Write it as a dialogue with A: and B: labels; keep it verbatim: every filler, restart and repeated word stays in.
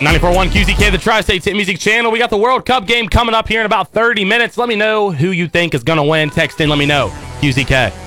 A: ninety-four point one Q Z K, the Tri-State Hit Music Channel. We got the World Cup game coming up here in about thirty minutes. Let me know who you think is going to win. Text in, let me know. Q Z K.